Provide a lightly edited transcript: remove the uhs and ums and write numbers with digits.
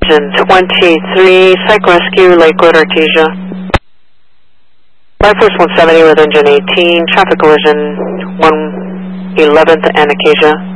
Engine 23, Psych Rescue, Lakewood, Artesia. Flight Force 170 with Engine 18, traffic collision 111th and Acacia.